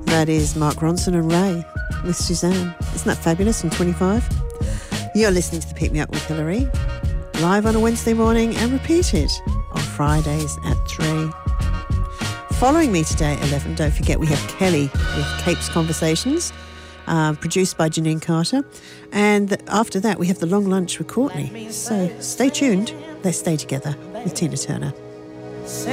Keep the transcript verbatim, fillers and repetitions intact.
That is Mark Ronson and Ray with Suzanne. Isn't that fabulous in twenty-five? You're listening to the Pick Me Up with Hillary, live on a Wednesday morning and repeated on Fridays at three. Following me today at eleven, don't forget we have Kelly with Capes Conversations, uh, produced by Janine Carter. And after that, we have the Long Lunch with Courtney. So stay tuned. Let's stay together with Tina Turner.